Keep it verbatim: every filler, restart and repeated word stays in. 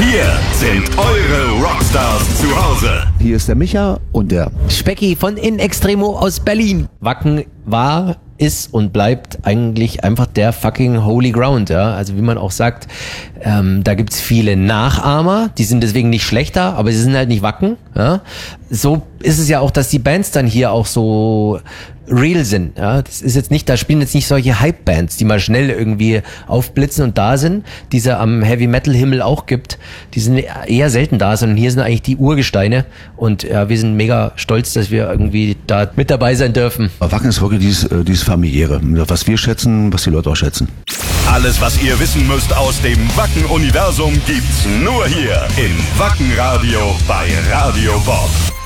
Hier sind eure Rockstars zu Hause. Hier ist der Micha und der Specki von In Extremo aus Berlin. Wacken war, ist und bleibt eigentlich einfach der fucking Holy Ground, ja. Also wie man auch sagt, ähm, da gibt's viele Nachahmer, die sind deswegen nicht schlechter, aber sie sind halt nicht Wacken, ja. So ist es ja auch, dass die Bands dann hier auch so real sind, ja. Das ist jetzt nicht, da spielen jetzt nicht solche Hype-Bands, die mal schnell irgendwie aufblitzen und da sind, die es ja am Heavy-Metal-Himmel auch gibt. Die sind eher selten da, sondern hier sind eigentlich die Urgesteine und ja, wir sind mega stolz, dass wir irgendwie da mit dabei sein dürfen. Wacken ist wirklich dieses, äh, dieses Familiäre, was wir schätzen, was die Leute auch schätzen. Alles, was ihr wissen müsst aus dem Wacken-Universum, gibt's nur hier in Wacken Radio bei Radio Bob.